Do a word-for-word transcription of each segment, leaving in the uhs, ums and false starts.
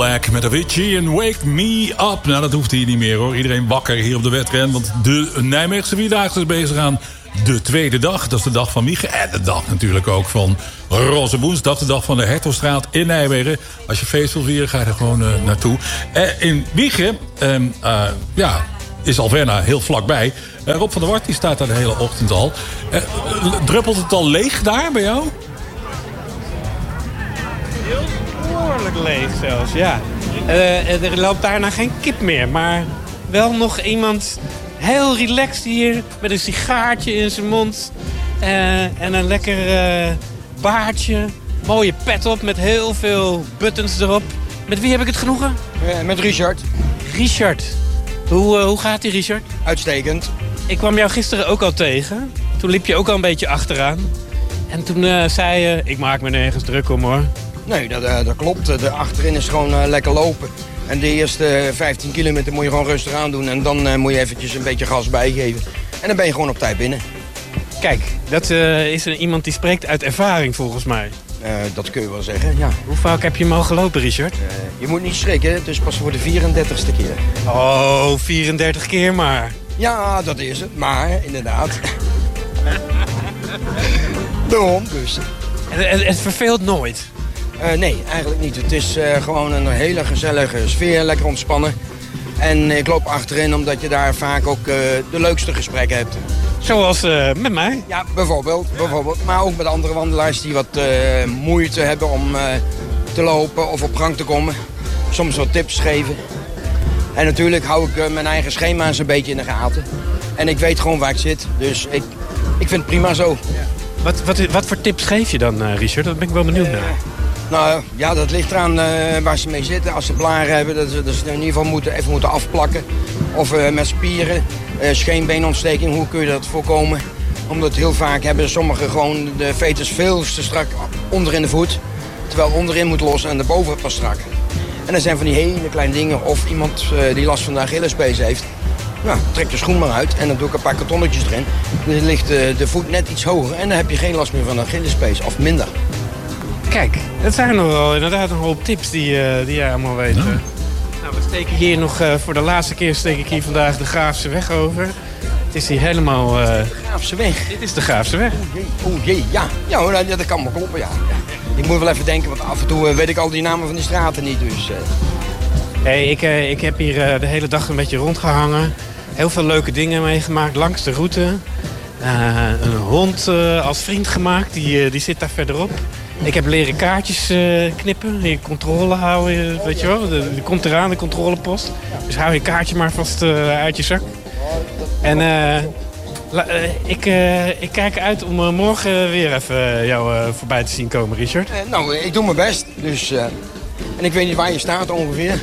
Black met Avicii en Wake Me Up. Nou, dat hoeft hier niet meer hoor. Iedereen wakker hier op de wedren. Want de Nijmeegse Vierdaagse is bezig aan de tweede dag. Dat is de dag van Wiegen. En de dag natuurlijk ook van Roze Woensdag. De dag van de Hertogstraat in Nijmegen. Als je feest wil vieren, ga je er gewoon uh, naartoe. Uh, in Wiegen um, uh, ja, is Alverna heel vlakbij. Uh, Rob van der Wart die staat daar de hele ochtend al. Uh, druppelt het al leeg daar bij jou? Behoorlijk leeg zelfs, ja. Uh, er loopt daarna geen kip meer, maar wel nog iemand heel relaxed hier met een sigaartje in zijn mond uh, en een lekker uh, baardje, mooie pet op met heel veel buttons erop. Met wie heb ik het genoegen? Uh, met Richard. Richard. Hoe, uh, hoe gaat die, Richard? Uitstekend. Ik kwam jou gisteren ook al tegen. Toen liep je ook al een beetje achteraan. En toen uh, zei je, ik maak me nergens druk om hoor. Nee, dat, dat klopt. De achterin is gewoon uh, lekker lopen. En de eerste vijftien kilometer moet je gewoon rustig aan doen. En dan uh, moet je eventjes een beetje gas bijgeven. En dan ben je gewoon op tijd binnen. Kijk, dat uh, is een, iemand die spreekt uit ervaring volgens mij. Uh, dat kun je wel zeggen, ja. Hoe vaak heb je hem al gelopen, Richard? Uh, je moet niet schrikken, het is pas voor de vierendertigste keer. Oh, vierendertig keer maar. Ja, dat is het. Maar, inderdaad. Daarom dus. Het, het, het verveelt nooit? Uh, nee, eigenlijk niet. Het is uh, gewoon een hele gezellige sfeer, lekker ontspannen. En ik loop achterin omdat je daar vaak ook uh, de leukste gesprekken hebt. Zoals uh, met mij? Ja, bijvoorbeeld, bijvoorbeeld. Maar ook met andere wandelaars die wat uh, moeite hebben om uh, te lopen of op gang te komen. Soms wat tips geven. En natuurlijk hou ik uh, mijn eigen schema's een beetje in de gaten. En ik weet gewoon waar ik zit. Dus ik, ik vind het prima zo. Ja. Wat, wat, wat voor tips geef je dan, uh, Richard? Dat ben ik wel benieuwd naar. Uh, Nou ja, dat ligt eraan uh, waar ze mee zitten. Als ze blaren hebben, dat ze, dat ze in ieder geval moeten, even moeten afplakken. Of uh, met spieren, uh, scheenbeenontsteking, hoe kun je dat voorkomen? Omdat heel vaak hebben sommigen gewoon de vetus veel te strak onder in de voet. Terwijl onderin moet los en daarboven pas strak. En dat zijn van die hele kleine dingen. Of iemand uh, die last van de Achillespees heeft. Nou, trek de schoen maar uit en dan doe ik een paar kartonnetjes erin. Dan ligt uh, de voet net iets hoger en dan heb je geen last meer van de Achillespees, of minder. Kijk, dat zijn nog wel inderdaad een hoop tips die, uh, die jij allemaal weet. Ja. Nou, we steken hier nog, uh, voor de laatste keer steek ik hier vandaag de Graafse weg over. Het is hier helemaal... Uh... De Graafse weg? Dit is de Graafse weg. Oeh jee, oeh jee, ja. Ja, dat, dat kan wel kloppen, ja. ja. Ik moet wel even denken, want af en toe uh, weet ik al die namen van die straten niet, dus... Uh... Hey, ik, uh, ik heb hier uh, de hele dag een beetje rondgehangen. Heel veel leuke dingen meegemaakt langs de route. Uh, een hond uh, als vriend gemaakt, die, uh, die zit daar verderop. Ik heb leren kaartjes uh, knippen, die controle houden, weet je wel. Die komt eraan, de controlepost. Dus hou je kaartje maar vast uh, uit je zak. En uh, la, uh, ik, uh, ik kijk uit om uh, morgen weer even uh, jou uh, voorbij te zien komen, Richard. Uh, nou, ik doe mijn best. Dus, uh, en ik weet niet waar je staat ongeveer.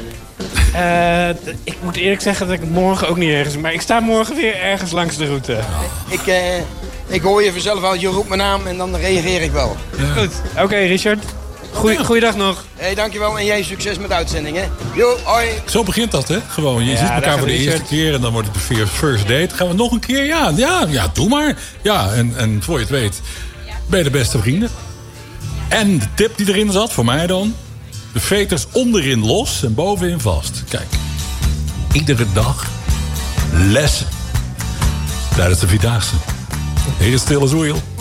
Uh, ik moet eerlijk zeggen dat ik morgen ook niet ergens... Maar ik sta morgen weer ergens langs de route. Ik... Uh, Ik hoor je vanzelf al, je roept mijn naam en dan reageer ik wel. Ja. Goed, oké okay, Richard. Goeie, goeiedag nog. Hé, hey, dankjewel en jij succes met de uitzending, hè. Jo, hoi. Zo begint dat, hè? Gewoon, je ja, ziet elkaar voor de Richard. eerste keer en dan wordt het de first date. Gaan we nog een keer? Ja, ja, ja, doe maar. Ja, en, en voor je het weet, ben je de beste vrienden. En de tip die erin zat, voor mij dan... de veters onderin los en bovenin vast. Kijk, iedere dag lessen. Tijdens de Vierdaagse. Hier is Stille Zoeil.